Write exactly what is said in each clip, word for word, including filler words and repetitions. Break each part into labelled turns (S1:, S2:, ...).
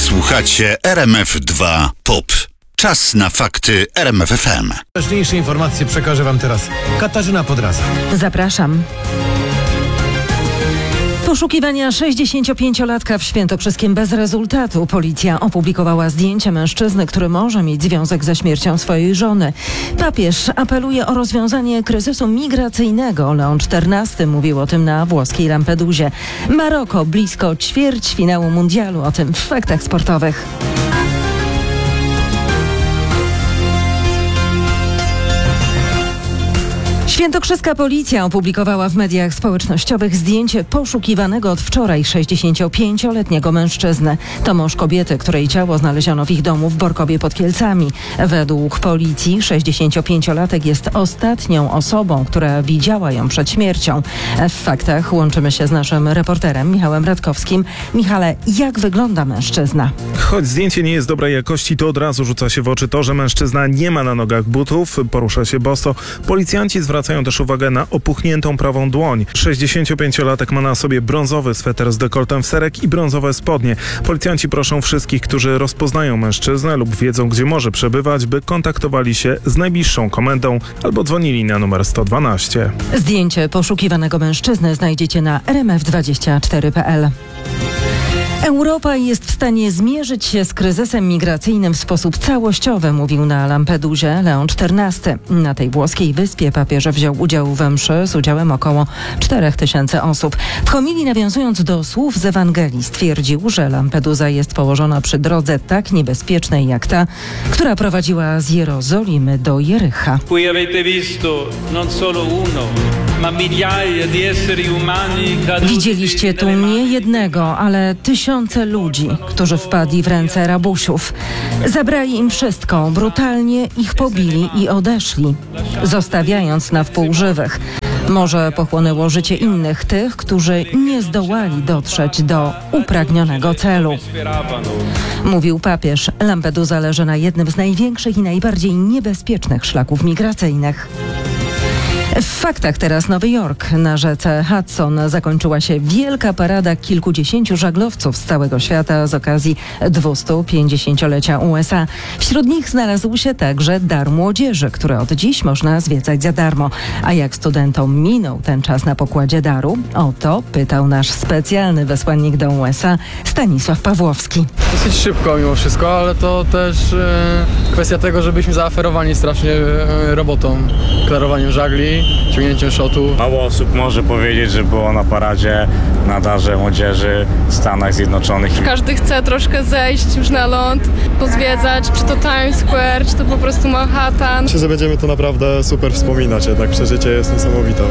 S1: Słuchacie R M F dwa Pop. Czas na fakty R M F F M.
S2: Ważniejsze informacje przekaże wam teraz Katarzyna Podraza.
S3: Zapraszam. Poszukiwania sześćdziesięciopięciolatka w Świętokrzyskiem bez rezultatu. Policja opublikowała zdjęcie mężczyzny, który może mieć związek ze śmiercią swojej żony. Papież apeluje o rozwiązanie kryzysu migracyjnego. Leon czternasty mówił o tym na włoskiej Lampedusie. Maroko blisko ćwierćfinału mundialu. O tym w faktach sportowych. Świętokrzyska policja opublikowała w mediach społecznościowych zdjęcie poszukiwanego od wczoraj sześćdziesięciopięcioletniego mężczyzny. To mąż kobiety, której ciało znaleziono w ich domu w Borkowie pod Kielcami. Według policji sześćdziesięciopięciolatek jest ostatnią osobą, która widziała ją przed śmiercią. W faktach łączymy się z naszym reporterem Michałem Radkowskim. Michale, jak wygląda mężczyzna?
S4: Choć zdjęcie nie jest dobrej jakości, to od razu rzuca się w oczy to, że mężczyzna nie ma na nogach butów, porusza się boso. Policjanci zwracają też uwagę na opuchniętą prawą dłoń. sześćdziesięciopięciolatek ma na sobie brązowy sweter z dekoltem w serek i brązowe spodnie. Policjanci proszą wszystkich, którzy rozpoznają mężczyznę lub wiedzą, gdzie może przebywać, by kontaktowali się z najbliższą komendą albo dzwonili na numer sto dwanaście.
S3: Zdjęcie poszukiwanego mężczyzny znajdziecie na r m f dwadzieścia cztery kropka p l. Europa jest w stanie zmierzyć się z kryzysem migracyjnym w sposób całościowy, mówił na Lampedusie Leon czternasty. Na tej włoskiej wyspie papież wziął udział we mszy z udziałem około czterech tysięcy osób. W homilii, nawiązując do słów z Ewangelii, stwierdził, że Lampedusa jest położona przy drodze tak niebezpiecznej jak ta, która prowadziła z Jerozolimy do Jericha.
S5: Qui avete visto non solo uno, ma migliaia di esseri umani caduti.
S3: Widzieliście tu nie jednego, ale tysiące ludzi, którzy wpadli w ręce rabusiów. Zabrali im wszystko, brutalnie ich pobili i odeszli, zostawiając na wpół żywych. Morze pochłonęło życie innych, tych, którzy nie zdołali dotrzeć do upragnionego celu. Mówił papież. Lampedusa leży na jednym z największych i najbardziej niebezpiecznych szlaków migracyjnych. W faktach teraz Nowy Jork. Na rzece Hudson zakończyła się wielka parada kilkudziesięciu żaglowców z całego świata z okazji dwustupięćdziesięciolecia U S A. Wśród nich znalazł się także dar młodzieży, który od dziś można zwiedzać za darmo. A jak studentom minął ten czas na pokładzie daru? O to pytał nasz specjalny wysłannik do U S A Stanisław Pawłowski.
S6: Dosyć szybko mimo wszystko, ale to też e, kwestia tego, że byliśmy zaaferowani strasznie e, robotą, klarowaniem żagli, ciągnięciem szotu.
S7: Mało osób może powiedzieć, że było na paradzie na darze młodzieży w Stanach Zjednoczonych.
S8: Każdy chce troszkę zejść już na ląd, pozwiedzać, czy to Times Square, czy to po prostu Manhattan.
S9: Myślę, że będziemy to naprawdę super wspominać, jednak przeżycie jest niesamowite.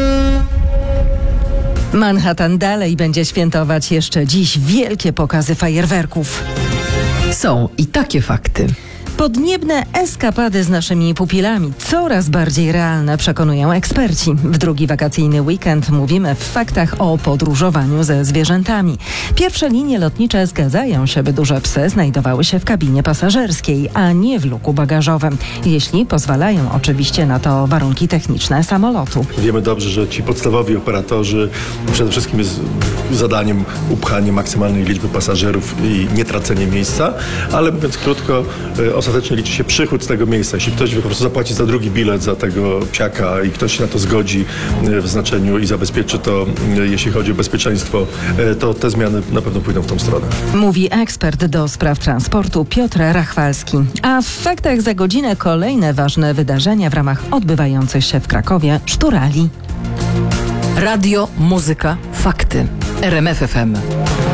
S3: Manhattan dalej będzie świętować jeszcze dziś wielkie pokazy fajerwerków.
S10: Są i takie fakty.
S3: Podniebne eskapady z naszymi pupilami coraz bardziej realne, przekonują eksperci. W drugi wakacyjny weekend mówimy w faktach o podróżowaniu ze zwierzętami. Pierwsze linie lotnicze zgadzają się, by duże psy znajdowały się w kabinie pasażerskiej, a nie w luku bagażowym. Jeśli pozwalają oczywiście na to warunki techniczne samolotu.
S9: Wiemy dobrze, że ci podstawowi operatorzy przede wszystkim jest zadaniem upchanie maksymalnej liczby pasażerów i nie tracenie miejsca, ale mówiąc krótko, ostatecznie liczy się przychód z tego miejsca. Jeśli ktoś po prostu zapłaci za drugi bilet za tego psiaka i ktoś się na to zgodzi w znaczeniu i zabezpieczy to, jeśli chodzi o bezpieczeństwo, to te zmiany na pewno pójdą w tą stronę.
S3: Mówi ekspert do spraw transportu Piotr Rachwalski. A w faktach za godzinę kolejne ważne wydarzenia w ramach odbywających się w Krakowie szturali.
S10: Radio, muzyka, fakty. R M F F M.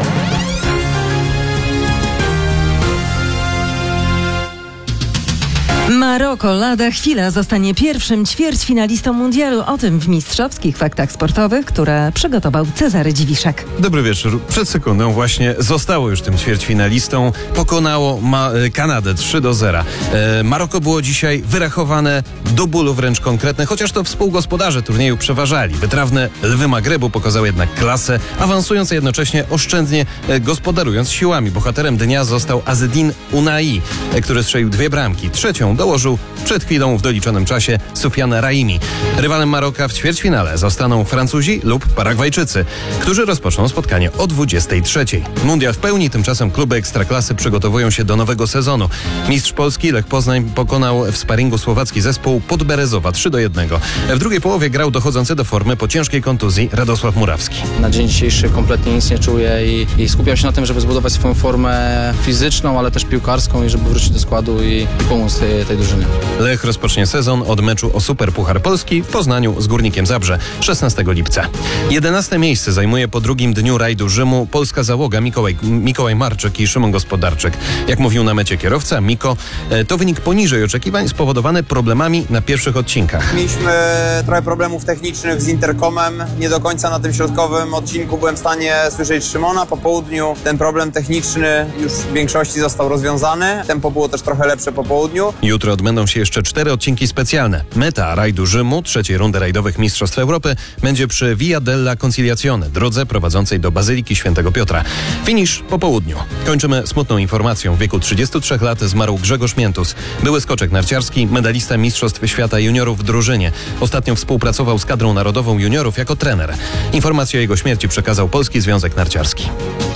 S3: Maroko lada chwila zostanie pierwszym ćwierćfinalistą mundialu. O tym w mistrzowskich faktach sportowych, które przygotował Cezary Dziwiszek.
S2: Dobry wieczór. Przed sekundą właśnie zostało już tym ćwierćfinalistą. Pokonało Ma- Kanadę trzy do zera. E, Maroko było dzisiaj wyrachowane do bólu wręcz konkretne, chociaż to współgospodarze turnieju przeważali. Wytrawne lwy Magrebu pokazały jednak klasę, awansując, a jednocześnie oszczędnie e, gospodarując siłami. Bohaterem dnia został Azzedine Ounahi, e, który strzelił dwie bramki. Trzecią dołożył położył przed chwilą w doliczonym czasie Soufiane Raimi. Rywalem Maroka w ćwierćfinale zostaną Francuzi lub Paragwajczycy, którzy rozpoczną spotkanie o dwudziestej trzeciej. Mundial w pełni, tymczasem kluby Ekstraklasy przygotowują się do nowego sezonu. Mistrz Polski Lech Poznań pokonał w sparingu słowacki zespół Podberezowa trzy do jednego. W drugiej połowie grał dochodzący do formy po ciężkiej kontuzji Radosław Murawski.
S11: Na dzień dzisiejszy kompletnie nic nie czuję i, i skupiam się na tym, żeby zbudować swoją formę fizyczną, ale też piłkarską i żeby wrócić do składu i, i pomóc tej, tej drużynie.
S2: Lech rozpocznie sezon od meczu o Superpuchar Polski w Poznaniu z Górnikiem Zabrze szesnastego lipca. jedenaste miejsce zajmuje po drugim dniu rajdu Rzymu polska załoga Mikołaj, Mikołaj Marczyk i Szymon Gospodarczyk. Jak mówił na mecie kierowca Miko, to wynik poniżej oczekiwań spowodowany problemami na pierwszych odcinkach.
S12: Mieliśmy trochę problemów technicznych z interkomem. Nie do końca na tym środkowym odcinku byłem w stanie słyszeć Szymona. Po południu ten problem techniczny już w większości został rozwiązany. Tempo było też trochę lepsze po południu.
S2: Jutro odbędą się jeszcze cztery odcinki specjalne. Meta rajdu Rzymu, trzeciej rundy rajdowych Mistrzostw Europy, będzie przy Via della Conciliazione, drodze prowadzącej do Bazyliki Świętego Piotra. Finisz po południu. Kończymy smutną informacją. W wieku trzydziestu trzech lat zmarł Grzegorz Miętus. Były skoczek narciarski, medalista Mistrzostw Świata Juniorów w drużynie. Ostatnio współpracował z kadrą narodową juniorów jako trener. Informację o jego śmierci przekazał Polski Związek Narciarski.